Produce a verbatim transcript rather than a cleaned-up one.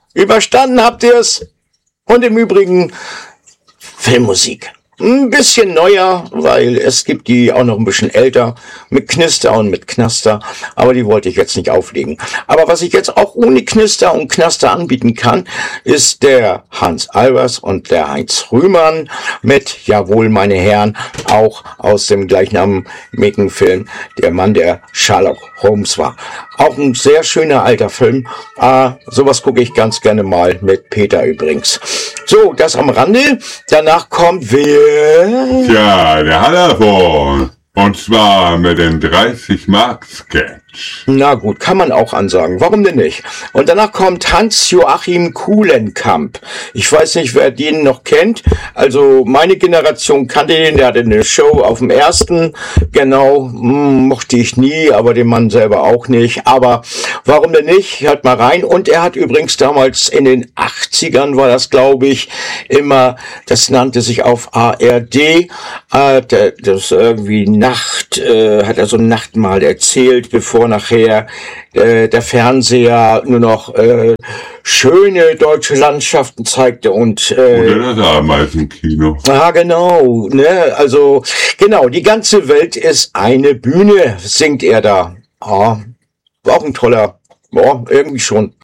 überstanden habt ihr's. Und im Übrigen Filmmusik. Ein bisschen neuer, weil es gibt die auch noch ein bisschen älter, mit Knister und mit Knaster, aber die wollte ich jetzt nicht auflegen. Aber was ich jetzt auch ohne Knister und Knaster anbieten kann, ist der Hans Albers und der Heinz Rühmann mit, jawohl, meine Herren, auch aus dem gleichnamigen Film, der Mann, der Sherlock Holmes war. Auch ein sehr schöner alter Film. Ah, sowas gucke ich ganz gerne mal mit Peter übrigens. So, das am Rande. Danach kommt wer? Tja, der Hallervorden. Und zwar mit dem dreißig-Mark-Sketch. Na gut, kann man auch ansagen. Warum denn nicht? Und danach kommt Hans-Joachim Kulenkamp. Ich weiß nicht, wer den noch kennt. Also meine Generation kannte den. Der hatte eine Show auf dem ersten. Genau, hm, mochte ich nie, aber den Mann selber auch nicht. Aber warum denn nicht? Hört mal rein. Und er hat übrigens damals in den achtzigern war das, glaube ich, immer, das nannte sich auf A R D, äh, das irgendwie Nacht, äh, hat er so ein Nachtmahl erzählt, bevor nachher äh, der Fernseher nur noch äh, schöne deutsche Landschaften zeigte und äh, Oder damals im Kino. Ah, genau, ne, also genau, die ganze Welt ist eine Bühne, singt er da. Ah, auch ein toller, boah, irgendwie schon.